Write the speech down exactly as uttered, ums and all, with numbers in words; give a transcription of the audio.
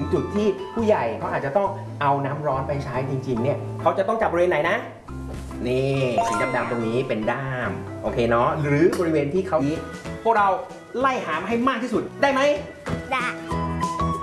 จุดที่ผู้ใหญ่เขาอาจจะต้องเอาน้ำร้อนไปใช้จริงๆเนี่ยเขาจะต้องจับบริเวณไหนนะนี่สีดำๆตรงนี้เป็นด้ามโอเคเนาะหรือบริเวณที่เขาพวกเราไล่หามาให้มากที่สุดได้ไหมได้